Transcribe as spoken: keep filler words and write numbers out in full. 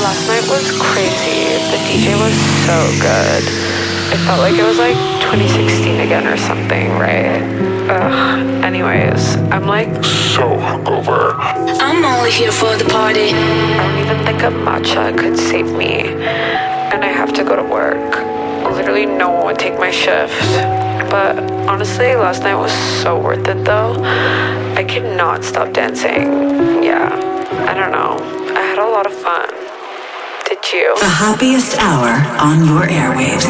Last night was crazy. The D J was so good. It felt like it was like twenty sixteen again or something, right? Ugh. Anyways, I'm like so hungover. I'm only here for the party. I don't even think a matcha could save me. And I have to go to work. Literally no one would take my shift. But honestly, last night was so worth it though. I cannot stop dancing. Yeah, I don't know. I had a lot of fun. Did you? The happiest hour on your airwaves.